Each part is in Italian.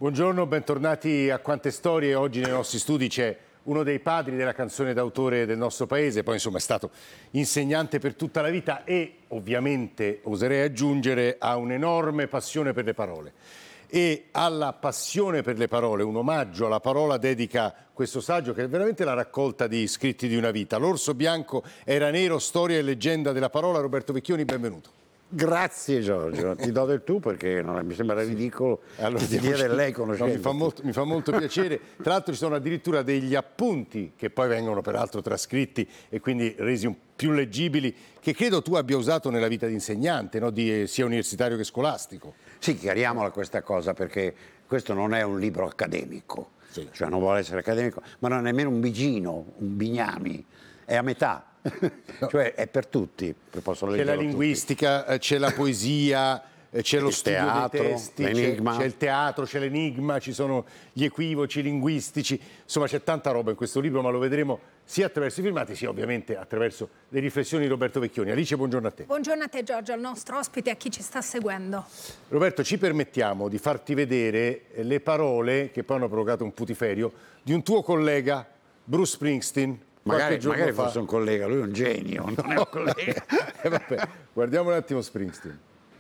Buongiorno, bentornati a Quante Storie. Oggi nei nostri studi c'è uno dei padri della canzone d'autore del nostro paese, poi insomma è stato insegnante per tutta la vita e ovviamente, oserei aggiungere, ha un'enorme passione per le parole. E alla passione per le parole, un omaggio alla parola, dedica questo saggio che è veramente la raccolta di scritti di una vita. L'orso bianco era nero, storia e leggenda della parola. Roberto Vecchioni, benvenuto. Grazie Giorgio, ti do del tu perché mi sembra ridicolo allora, ti dire lei conoscendo. No, mi fa molto piacere. Tra l'altro ci sono addirittura degli appunti che poi vengono peraltro trascritti e quindi resi più leggibili, che credo tu abbia usato nella vita di insegnante, no? Sia universitario che scolastico. Sì, chiariamola questa cosa perché questo non è un libro accademico, sì. Cioè non vuole essere accademico, ma non è nemmeno un bigino, un bignami, è a metà. No. Cioè è per tutti, c'è la linguistica, tutti. C'è la poesia, c'è lo studio teatro, dei testi, c'è il teatro, c'è l'enigma, ci sono gli equivoci linguistici, insomma c'è tanta roba in questo libro, ma lo vedremo sia attraverso i filmati sia ovviamente attraverso le riflessioni di Roberto Vecchioni. Alice, buongiorno a te. Buongiorno a te Giorgio, al nostro ospite e a chi ci sta seguendo. Roberto, ci permettiamo di farti vedere le parole che poi hanno provocato un putiferio di un tuo collega, Bruce Springsteen. Magari fosse un collega, lui è un genio, non è un collega. Vabbè, guardiamo un attimo Springsteen.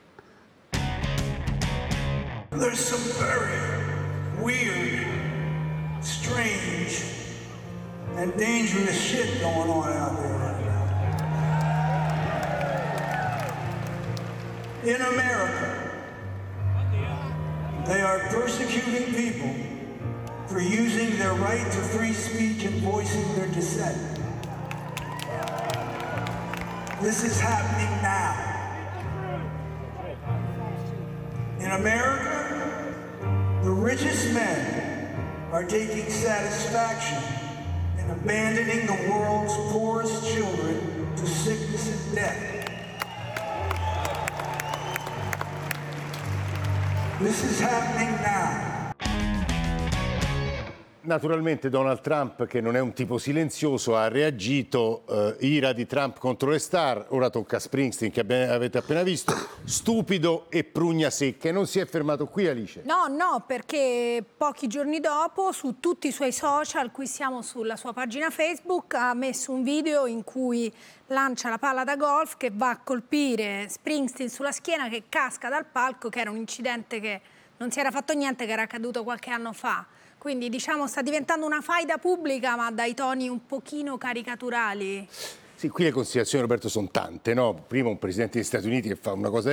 There's some very weird, strange, and dangerous shit going on out there right now. In America, they are persecuting people for using their right to free speech and voicing their dissent. This is happening now. In America, the richest men are taking satisfaction in abandoning the world's poorest children to sickness and death. This is happening now. Naturalmente Donald Trump, che non è un tipo silenzioso, ha reagito, ira di Trump contro le star. Ora tocca a Springsteen, che avete appena visto, stupido e prugna secca. E non si è fermato qui, Alice? No, perché pochi giorni dopo su tutti i suoi social, qui siamo sulla sua pagina Facebook, ha messo un video in cui lancia la palla da golf che va a colpire Springsteen sulla schiena, che casca dal palco, che era un incidente che non si era fatto niente, che era accaduto qualche anno fa. Quindi diciamo sta diventando una faida pubblica, ma dai toni un pochino caricaturali. Sì, qui le considerazioni, Roberto, sono tante, no? Prima un presidente degli Stati Uniti che fa una cosa